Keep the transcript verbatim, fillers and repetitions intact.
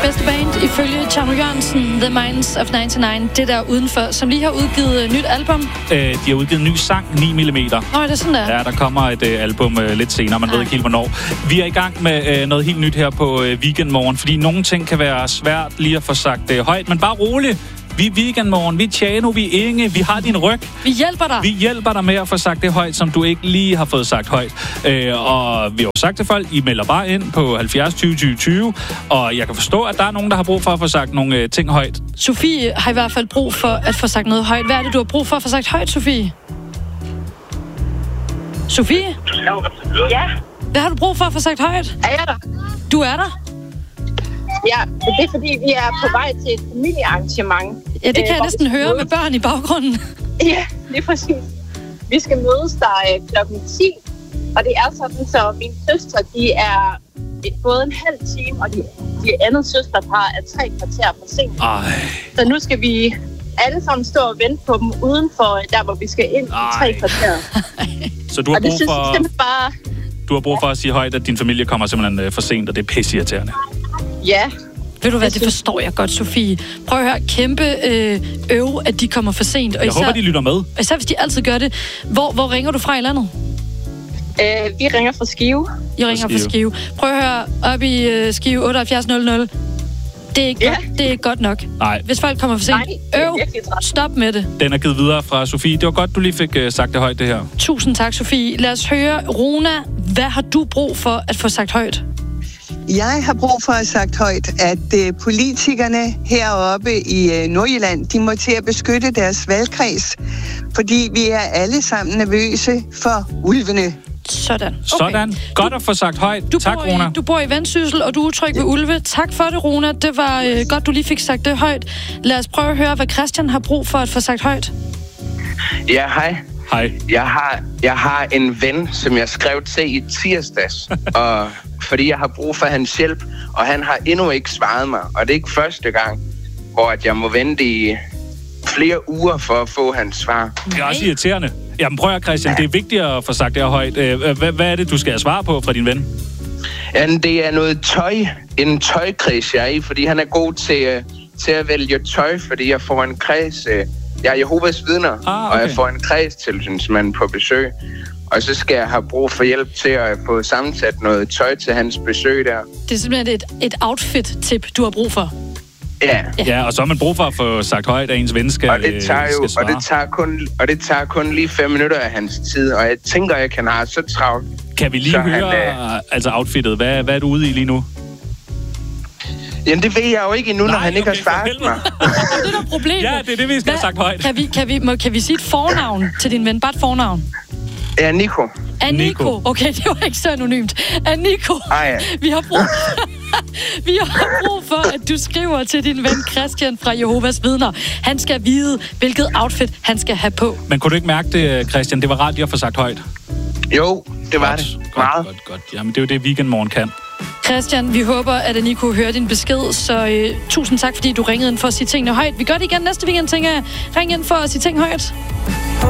bedste band ifølge Tjerno Jørgensen, The Minds of nioghalvfems, det der udenfor, som lige har udgivet et nyt album. Øh, de har udgivet en ny sang, ni millimeter. Nå, er det sådan der? Ja, der kommer et øh, album øh, lidt senere, man Ej. ved ikke helt hvornår. Vi er i gang med øh, noget helt nyt her på øh, Weekendmorgen, fordi nogle ting kan være svært lige at få sagt øh, højt, men bare roligt. Vi er Weekendmorgen, vi er Tjano, vi er Inge, vi har din ryg. Vi hjælper dig. Vi hjælper dig med at få sagt det højt, som du ikke lige har fået sagt højt. Øh, og vi har jo sagt til folk, I melder bare ind på halvfjerds tyve tyve tyve, og jeg kan forstå, at der er nogen, der har brug for at få sagt nogle øh, ting højt. Sofie har i hvert fald brug for at få sagt noget højt. Hvad er det, du har brug for at få sagt højt, Sofie? Sofie? Ja. Hvad har du brug for at få sagt højt? Er jeg der? Du er der? Ja, det er fordi, vi er på vej til et familiearrangement. Ja, det kan jeg næsten høre med børn i baggrunden. Ja, lige præcis. Vi skal mødes der klokken ti, og det er sådan, så mine søstre, de er både en halv time, og de, de andet søsterpar er tre kvarter for sent. Ej. Så nu skal vi alle sammen stå og vente på dem uden for der, hvor vi skal ind i tre kvarter. Så du har og det brug synes for... jeg bare... Du har brug for at sige højt, at din familie kommer simpelthen for sent, og det er pisseirriterende. Ja. Ved du hvad, det forstår jeg godt, Sofie. Prøv at høre, kæmpe øh, øv, at de kommer for sent. Og jeg især, håber, de lytter med. Især hvis de altid gør det. Hvor, hvor ringer du fra i landet? Øh, vi ringer fra Skive. I ringer fra Skive. Prøv at høre, op i øh, Skive otteoghalvfjerds nul nul. Det er ikke, ja. godt, det er ikke godt nok. Nej. Hvis folk kommer for sent, Nej, øv, stop med det. Den er givet videre fra Sofie. Det var godt, du lige fik uh, sagt det højt, det her. Tusind tak, Sofie. Lad os høre, Rona, hvad har du brug for at få sagt højt? Jeg har brug for at have sagt højt, at uh, politikerne heroppe i uh, Nordjylland, de må til at beskytte deres valgkreds, fordi vi er alle sammen nervøse for ulvene. Sådan. Okay. Sådan. Godt du, at få sagt højt. Du tak, bor Rona. I, du bor i Vendsyssel, og du er utryg ved ulve. Tak for det, Rona. Det var øh, godt, du lige fik sagt det højt. Lad os prøve at høre, hvad Christian har brug for at få sagt højt. Ja, hej. Hej. Jeg har, jeg har en ven, som jeg skrev til i tirsdags, og fordi jeg har brug for hans hjælp, og han har endnu ikke svaret mig. Og det er ikke første gang, hvor at jeg må vente i flere uger for at få hans svar. Det er også irriterende. Jamen prøv at Christian, ja. Det er vigtigt at få sagt det her højt. Hvad, hvad er det, du skal have svar på fra din ven? Ja, det er noget tøj. En tøjkreds, jeg er i, fordi han er god til, til at vælge tøj, fordi jeg får en kreds... Jeg er Jehovas vidner, ah, okay. Og jeg får en kredstilsynsmand på besøg. Og så skal jeg have brug for hjælp til at få sammensat noget tøj til hans besøg der. Det er simpelthen et, et outfit-tip, du har brug for. Ja. ja. Ja, og så har man brug for at få sagt højt, at ens ven skal og det tager jo, og det tager kun Og det tager kun lige fem minutter af hans tid, og jeg tænker, jeg kan have så travlt. Kan vi lige så høre han, altså outfittet? Hvad, hvad er du ude i lige nu? Jamen, det ved jeg jo ikke endnu, Nej, når han ikke okay, har svaret mig. Det er da problemet. Ja, det er det, vi skal Hva? have sagt højt. Kan vi, kan, vi, må, kan vi sige et fornavn til din ven? Bare et fornavn. Ja, Nico. Aniko. Okay, det var ikke så anonymt. Aniko. Ah, ja. Vi har brug Vi har brug for, at du skriver til din ven Christian fra Jehovas vidner. Han skal vide, hvilket outfit han skal have på. Men kunne du ikke mærke det, Christian? Det var rart lige at få sagt højt. Jo, det var godt, det. Godt, Meget. godt, godt. Jamen, det er jo det, Weekendmorgen kan. Christian, vi håber, at Aniko hører din besked, så øh, tusind tak, fordi du ringede ind for at sige tingene højt. Vi gør det igen næste weekend, tænker jeg. Ring ind for at sige ting højt.